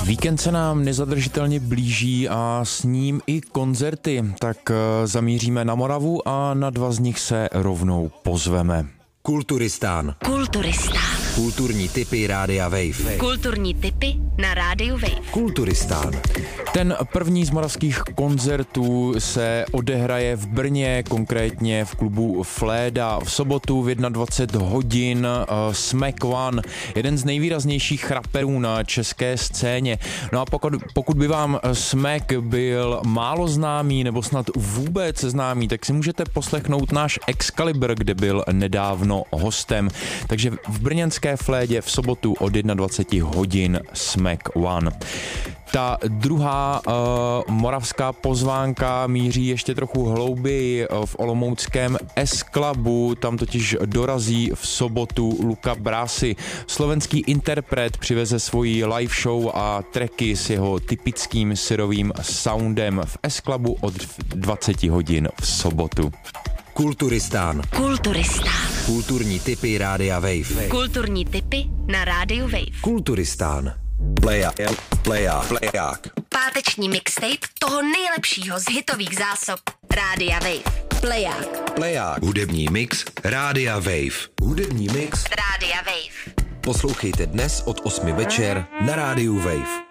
Víkend se nám nezadržitelně blíží a s ním i koncerty, tak zamíříme na Moravu a na dva z nich se rovnou pozveme. Kulturistán. Kulturní tipy Rádia Wave. Kulturní tipy na Rádiu Wave. Kulturistán. Ten první z moravských koncertů se odehraje v Brně, konkrétně v klubu Fléda v sobotu v 21 hodin. Smack One, jeden z nejvýraznějších raperů na české scéně. No a pokud by vám Smack byl málo známý nebo snad vůbec známý, tak si můžete poslechnout náš Excalibur, kde byl nedávno hostem. Takže v brněnské Flédě v sobotu od 21 hodin Smack One. Ta druhá moravská pozvánka míří ještě trochu hlouběji v olomouckém S-Clubu, tam totiž dorazí v sobotu Luca Brasi. Slovenský interpret přiveze svoji live show a tracky s jeho typickým syrovým soundem v S-Clubu od 20 hodin v sobotu. Kulturistán. Kulturní tipy Rádia Wave. Kulturní tipy na Rádiu Wave. Kulturistán. Pleják. Páteční mixtape toho nejlepšího z hitových zásob Rádia Wave. Pleják. Hudební mix Rádia Wave. Rádia Wave. Poslouchejte dnes od 8 večer na Rádiu Wave.